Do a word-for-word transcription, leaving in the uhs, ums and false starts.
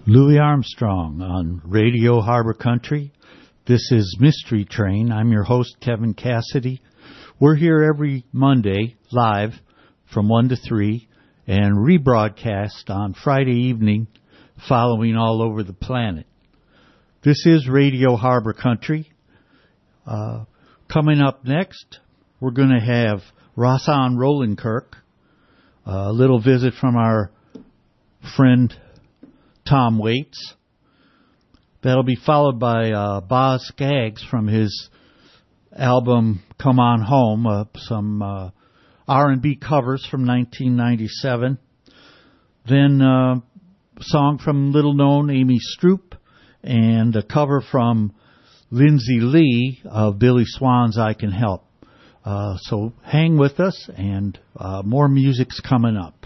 Louis Armstrong on Radio Harbor Country. This is Mystery Train. I'm your host, Kevin Cassidy. We're here every Monday live from one to three and rebroadcast on Friday evening following all over the planet. This is Radio Harbor Country. Uh, coming up next, we're going to have Rahsaan Roland-Kirk, a little visit from our friend Tom Waits. That'll be followed by uh, Boz Scaggs from his album Come On Home, uh, some uh, R and B covers from nineteen ninety-seven. Then uh, a song from little-known Amy Stroop and a cover from Lindsay Lee of Billy Swan's I Can Help. Uh, so hang with us, and uh, more music's coming up.